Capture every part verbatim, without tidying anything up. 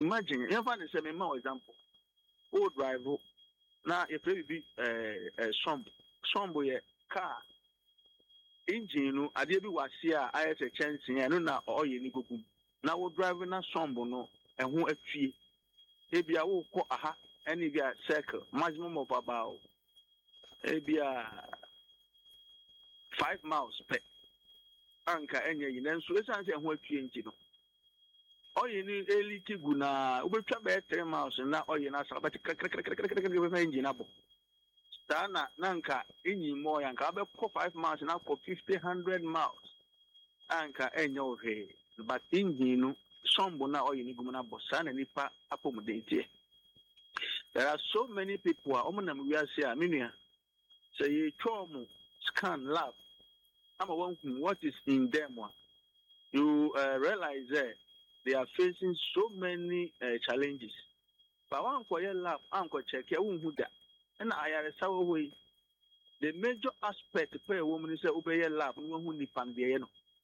imagine, if I say, for example, old drive, now if you be a some, some boy car, engine, no, I did be was here, I had a chance, and I know now, all you need to go. Now we're driving a sombo, no, and who a fee. Maybe I will call aha, any guy circle, maximum of about maybe a five miles per anchor, and you then so let's answer what you know. All you need a little guna, we try by three miles and now all you know, but engine up. Stana Nanka, engine more and cover five miles and now for fifty hundred miles. Anchor and your hay, but engine, some bona or you need guna bosan and nipa accommodate. There are so many people, Omanam, we are saying, Minia, say, you trauma, scan, lab. I'm wondering what is in them. You uh, realize that they are facing so many uh, challenges. But one for your lab, uncle check your own Huda. And I are a way. The major aspect of a woman is obey your lab, who need Pandiano.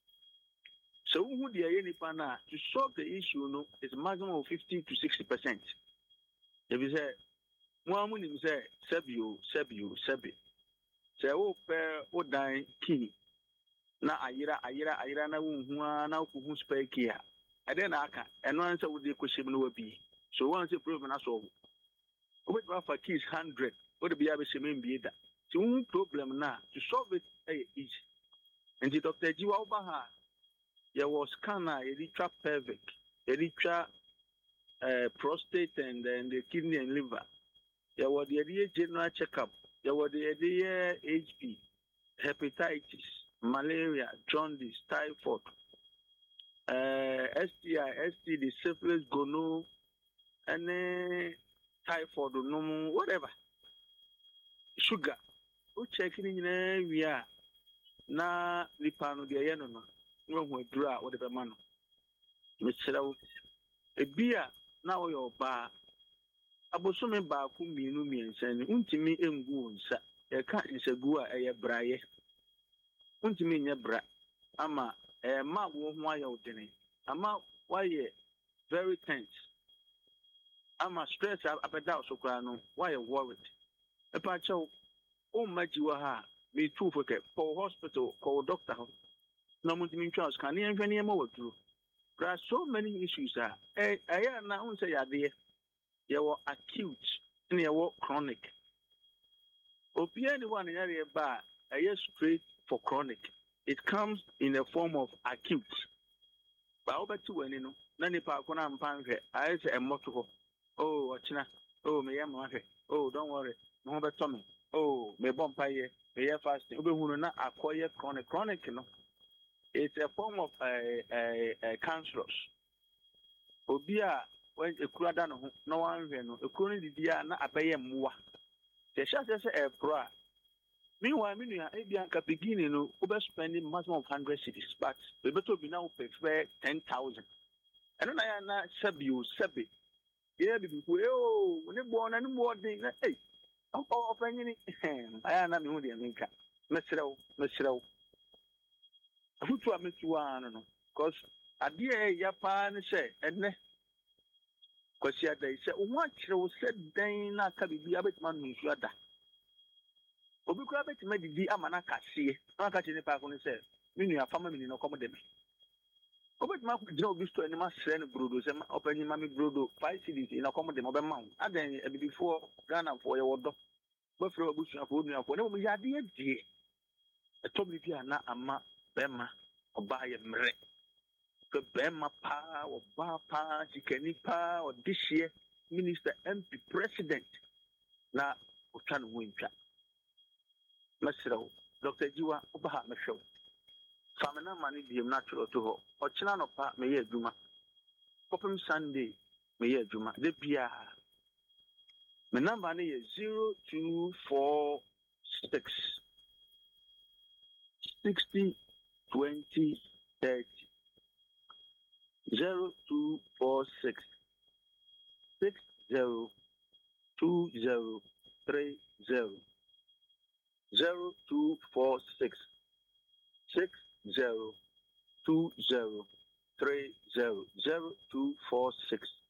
So, who the Yenipana to solve the issue no, is maximum of fifty to sixty percent. If you say, one woman say, Sebio, Sebio, Sebi. Say, oh, pair, oh, dying key. Na ayira ayira ayira na wunhua na okuhu spare kia ade na aka eno ansa wo de kwhyem no wabi so one say problem na solve we do for keys one hundred wo de bia be hyem mbie da so one problem na to solve it eh easy and the Doctor Jiwa oba ha there was scanner e twa pelvic e twa uh, prostate and then the kidney and liver there was the general checkup there was the H P hepatitis malaria, jaundice, typhoid, uh, S T I, S T D, syphilis, gonorrhea, and typhoid, no whatever. Sugar. We checking in area. Na lipano de yeno no. No we dra whatever man. Mister a beer now your bar. Abosome ba ku mienu miensen. Untimi engu nsa. E ka nsegu a eye braye. Untimi nye bra ama eh ma wo ho aye odene ama why very tense ama stress abeda so kra no why worried e pa chew o maji wa ha me tu foke for hospital for doctor ho no muntimi ntwa scan ne nhwe ne ma waduru there are so many issues ah eh aya na unse yade ye wo acute ne ye wo chronic obi anyone yare ba aya straight for chronic. It comes in the form of acute. But over two and you know, Nani Pakuna and Panke, I say a motto. Oh, China. Oh, me am oh, don't worry. No, but Tommy. Oh, me bompire, me fasting. We will not acquire chronic. Chronic, you know. It's a form of a a, a cancerous. Obia, when a cradano, no one, a chronic dia, not a pay more. The shot is a bra. Meanwhile, I beginning to over spending maximum of hundred cities, but we better be now prefer ten thousand. I don't know, sub you, sub it. Yeah, because oh, when you born and more thing, hey, I'm all opinion. I am not the America. Mesro, Mesro. Who to admit to one, because a dear Japan say, and because they said, what you said, then not can be a bit man who's rather. Obi kura beti me didi amana kase na ka chene pa ko ne se me nua fama me ni no komo de me obi ma ku jina obi sto ani ma sre ne brodo se ma opani ma me brodo five cedis na komo de mo be ma adan e bi before Ghana for ye wodo ba fere obi sua for nua for ne mo ya de die e to bi bia na ama be ma oba ye mre ke be ma pa oba pa jikani pa odihie minister M P president na o twa no wintwa Mesro, Doctor Jiwa, Obaha Mesho. Famina money be natural to her. Or Chinano pa me ye Juma. Popum Sunday, me ye Juma. The Pia. My number is zero two four six sixty twenty thirty. Zero two four six six zero two zero three zero. Zero two four six six zero two zero three zero zero two four six